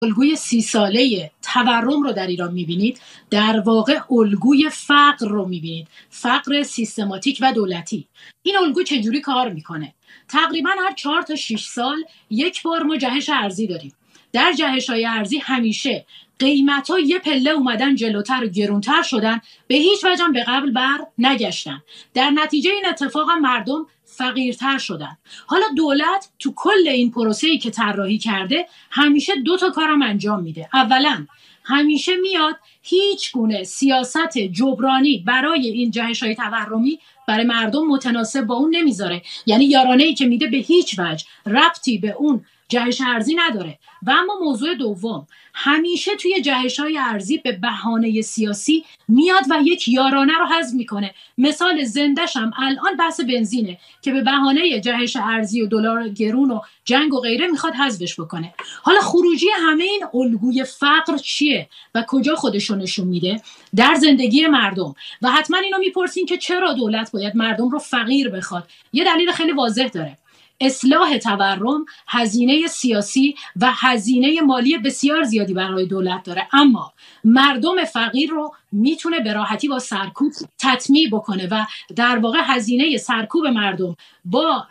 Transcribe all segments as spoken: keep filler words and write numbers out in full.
الگوی سی ساله تورم رو در ایران میبینید، در واقع الگوی فقر رو میبینید، فقر سیستماتیک و دولتی. این الگو چجوری کار میکنه؟ تقریبا هر چهار تا شش سال یک بار ما جهش ارزی داریم. در جهش‌های ارزی همیشه قیمت‌ها یه پله اومدن جلوتر و گرونتر شدن، به هیچ وجه به قبل بر نگشتن. در نتیجه این اتفاق هم مردم فقیرتر شدن. حالا دولت تو کل این پروسه‌ای که طراحی کرده همیشه دو تا کارم انجام میده. اولا همیشه میاد هیچ گونه سیاست جبرانی برای این جهش‌های تورمی برای مردم متناسب با اون نمیذاره، یعنی یارانه‌ای که میده به هیچ وجه ربطی به اون جهش ارزی نداره. و اما موضوع دوم، همیشه توی جهش‌های ارزی به بهانه سیاسی میاد و یک یارانه رو حذف میکنه. مثال زنده‌ش هم الان بحث بنزینه که به بهانه جهش ارزی و دلار گرون و جنگ و غیره میخواد حذفش بکنه. حالا خروجی همه این الگوی فقر چیه و کجا خودشو نشون میده؟ در زندگی مردم. و حتما اینو میپرسین که چرا دولت باید مردم رو فقیر بخواد؟ یه دلیل خیلی واضح داره. اصلاح تورم هزینه سیاسی و هزینه مالی بسیار زیادی برای دولت داره، اما مردم فقیر رو میتونه به راحتی با سرکوب تطمیع بکنه و در واقع هزینه سرکوب مردم با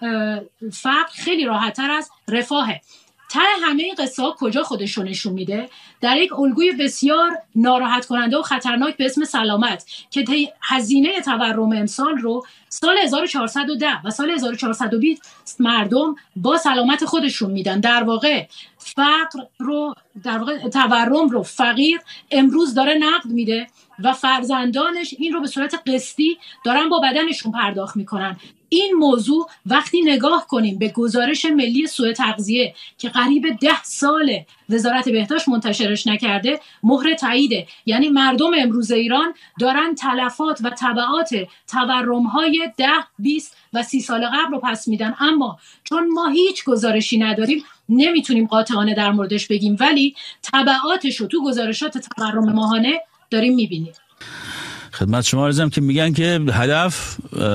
فقر خیلی راحت‌تر از رفاهه. ته همه این قصه ها کجا خودشو نشون میده؟ در یک الگوی بسیار ناراحت کننده و خطرناک به اسم سلامت که هزینه تورم امسال رو سال هزار و چهارصد و ده و سال هزار و چهارصد و بیست مردم با سلامت خودشون میدن. در واقع فقر رو در واقع تورم رو فقیر امروز داره نقد میده و فرزندانش این رو به صورت قسطی دارن با بدنشون پرداخت میکنن. این موضوع وقتی نگاه کنیم به گزارش ملی سوء تغذیه که قریب ده ساله وزارت بهداشت منتشرش نکرده، مهر تاییده. یعنی مردم امروز ایران دارن تلفات و تبعات تورم‌های ده، بیست و سی سال قبل رو پس میدن، اما چون ما هیچ گزارشی نداریم نمیتونیم قاطعانه در موردش بگیم، ولی تبعاتش رو تو گزارشات تورم ماهانه داریم میبینیم. خدمت شما عرضم که میگن که هدف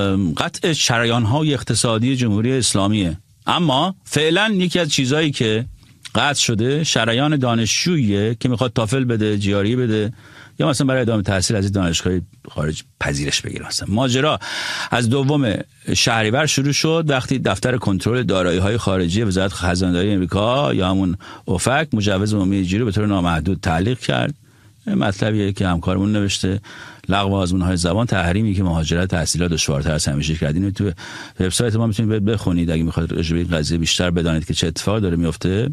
قطع شریان‌های اقتصادی جمهوری اسلامیه، اما فعلا یکی از چیزهایی که قطع شده شریان دانشجوییه که میخواد تافل بده، جیاری بده یا مثلا برای ادامه تحصیل از دانشگاه خارج پذیرش بگیره. مثلا ماجرا از دوم شهریور شروع شد وقتی دفتر کنترل دارایی‌های خارجی وزارت خزانه‌داری آمریکا یا همون اوفک مجوز عمومی اجاری به طور نامحدود تعلیق کرد. مطلبیه که همکارمون نوشته لغو آزمون‌های زبان، تحریمی که مهاجرت تحصیلات دشوارتر از همیشه کرد. اینو تو وبسایت ما میتونید بخونید اگه میخواید راجع به این قضیه بیشتر بدانید که چه اتفاقی داره میفته.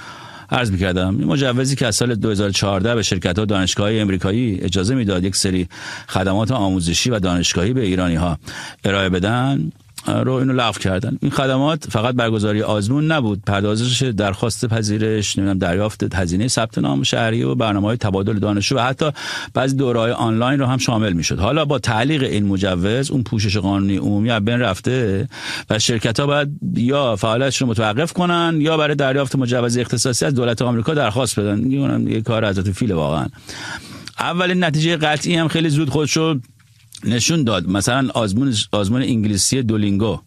عرض می‌کردم این مجوزی که از سال دو هزار و چهارده به شرکت‌ها دانشگاه‌های آمریکایی اجازه میداد یک سری خدمات آموزشی و دانشگاهی به ایرانی‌ها ارائه بدن رو اینو لغو کردن. این خدمات فقط برگزاری آزمون نبود، پردازش درخواست پذیرش، نمیدونم دریافت هزینه ثبت نام شهریه و برنامه‌های تبادل دانشجو و حتی بعضی دوره‌های آنلاین رو هم شامل می‌شد. حالا با تعلیق این مجوز اون پوشش قانونی عمومی از بین رفته و شرکت‌ها باید یا فعالیتشون رو متوقف کنن یا برای دریافت مجوز اختصاصی از دولت آمریکا درخواست بدن. میگم یه کار حضرت فیل واقعا. اولین نتیجه قطعی هم خیلی زود خودشو نشون داد. مثلا آزمون آزمون انگلیسی دولینگو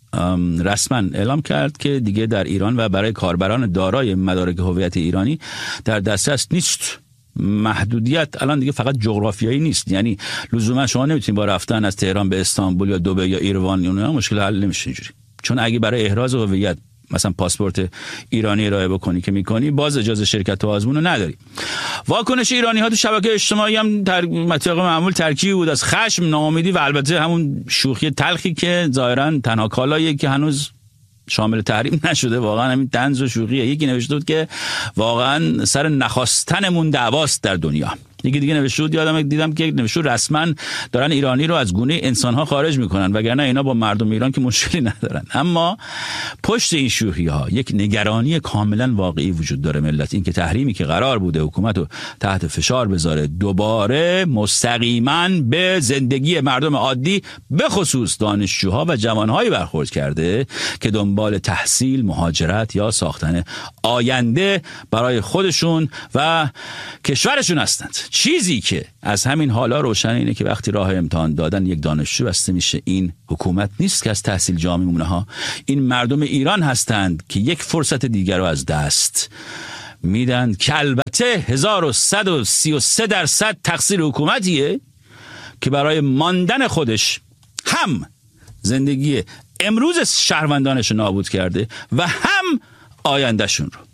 رسما اعلام کرد که دیگه در ایران و برای کاربران دارای مدارک هویت ایرانی در دسترس نیست. محدودیت الان دیگه فقط جغرافیایی نیست، یعنی لزوما شما نمیتونید با رفتن از تهران به استانبول یا دبی یا ایروان اونها مشکل حل نمیشه اینجوری، چون اگه برای احراز هویت مثلا پاسپورت ایرانی ارائه بکنی که میکنی باز اجازه شرکت و آزمون رو نداری. واکنش ایرانی ها تو شبکه اجتماعی هم تر... مطابق معمول ترکیبی بود از خشم، ناامیدی و البته همون شوخی تلخی که ظاهرا تنها کالاییه که هنوز شامل تحریم نشده. واقعا همین طنز و شوخیه. یکی نوشته بود که واقعا سر نخواستنمون دعواست در دنیا. یکی دیگه نوشته بود، یادم دیدم که نوشته رسما دارن ایرانی رو از گونه انسان‌ها خارج میکنن وگرنه اینا با مردم ایران که مشکلی ندارن. اما پشت این شوخی‌ها یک نگرانی کاملا واقعی وجود داره ملت. این که تحریمی که قرار بوده حکومت رو تحت فشار بذاره دوباره مستقیما به زندگی مردم عادی به خصوص دانشجوها و جوانهایی برخورد کرده که دنبال تحصیل، مهاجرت یا ساختن آینده برای خودشون و کشورشون هستند. چیزی که از همین حالا روشن اینه که وقتی راه امتحان دادن یک دانشجو بسته میشه، این حکومت نیست که از تحصیل جا میمونه ها، این مردم ایران هستند که یک فرصت دیگر رو از دست میدن که البته هزار و صد و سی و سه درصد تقصیر حکومتیه که برای ماندن خودش هم زندگی امروز شهروندانش رو نابود کرده و هم آیندهشون رو.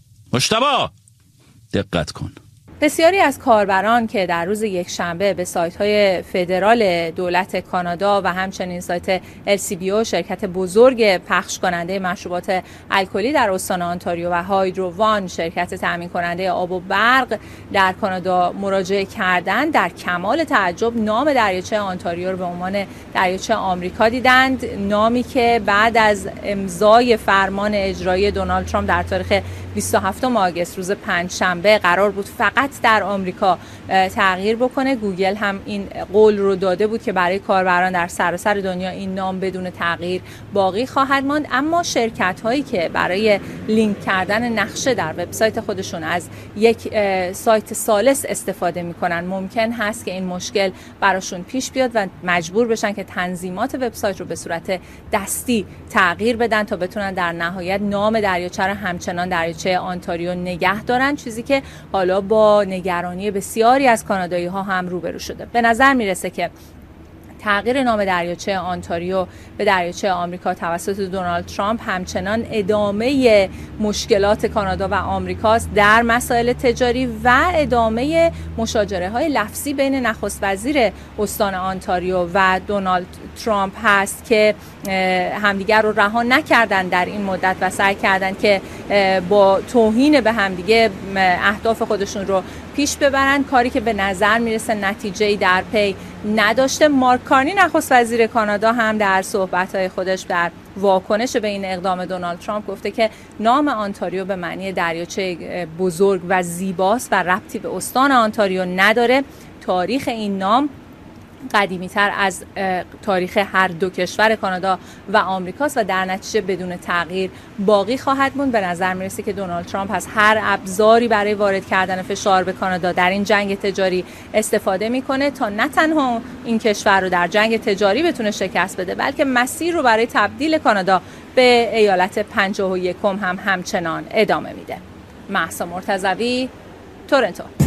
مجتبی دقت کن. بسیاری از کاربران که در روز یکشنبه به سایت‌های فدرال دولت کانادا و همچنین سایت ال سی بی او، شرکت بزرگ پخش کننده مشروبات الکلی در استان آنتاریو، و هایدرو وان، شرکت تامین کننده آب و برق در کانادا مراجعه کردند، در کمال تعجب نام دریاچه آنتاریو رو به عنوان دریاچه آمریکا دیدند، نامی که بعد از امضای فرمان اجرایی دونالد ترامپ در تاریخ بیست و هفتم آگوست روز پنجشنبه قرار بود فقط در آمریکا تغییر بکنه. گوگل هم این قول رو داده بود که برای کاربران در سراسر دنیا این نام بدون تغییر باقی خواهد ماند. اما شرکت هایی که برای لینک کردن نقشه در وبسایت خودشون از یک سایت ثالث استفاده میکنن، ممکن هست که این مشکل براشون پیش بیاد و مجبور بشن که تنظیمات وبسایت رو به صورت دستی تغییر بدن تا بتونن در نهایت نام دریاچه رو همچنان دریاچه آنتاریو نگه دارن، چیزی که حالا با نگرانی بسیاری از کانادایی ها هم روبرو شده. به نظر میرسه که تغییر نام دریاچه آنتاریو به دریاچه آمریکا توسط دونالد ترامپ همچنان ادامه مشکلات کانادا و آمریکاست در مسائل تجاری و ادامه مشاجره های لفظی بین نخست وزیر استان آنتاریو و دونالد ترامپ هست که همدیگر رو رها نکردن در این مدت و سعی کردن که با توهین به همدیگه اهداف خودشون رو پیش ببرن، کاری که به نظر میرسه نتیجه‌ای در پی نداشته. مارک کارنی، نخست وزیر کانادا، هم در صحبت‌های خودش در واکنش به این اقدام دونالد ترامپ گفته که نام آنتاریو به معنی دریاچه بزرگ و زیباست و ربطی به استان آنتاریو نداره. تاریخ این نام قدیمی‌تر از تاریخ هر دو کشور کانادا و آمریکاست و در نتیجه بدون تغییر باقی خواهد موند. به نظر میرسه که دونالد ترامپ از هر ابزاری برای وارد کردن فشار به کانادا در این جنگ تجاری استفاده میکنه تا نه تنها این کشور رو در جنگ تجاری بتونه شکست بده، بلکه مسیر رو برای تبدیل کانادا به ایالت پنجاه و یکم هم همچنان ادامه میده. مهسا مرتضوی، تورنتو.